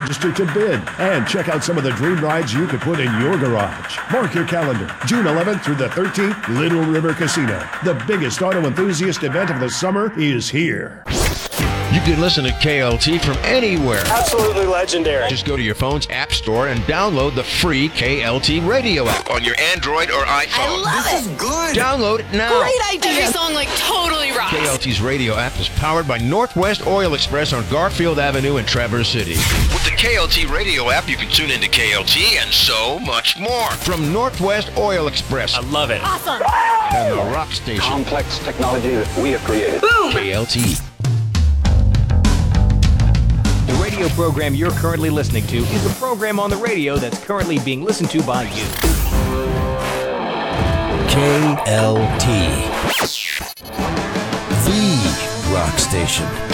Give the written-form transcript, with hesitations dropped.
register to bid, and check out some of the dream rides you could put in your garage. Mark your calendar. June 11th through the 13th, Little River Casino. The biggest auto enthusiast event of the summer is here. You can listen to KLT from anywhere. Absolutely legendary. Just go to your phone's app store and download the free KLT radio app on your Android or iPhone. I love it. This is good. Download it now. Great idea. Every song totally rocks. KLT's radio app is powered by Northwest Oil Express on Garfield Avenue in Traverse City. With the KLT radio app, you can tune into KLT and so much more. From Northwest Oil Express. I love it. Awesome. And the rock station. Complex technology that we have created. Boom. KLT. The radio program you're currently listening to is a program on the radio that's currently being listened to by you. KLT. The rock station.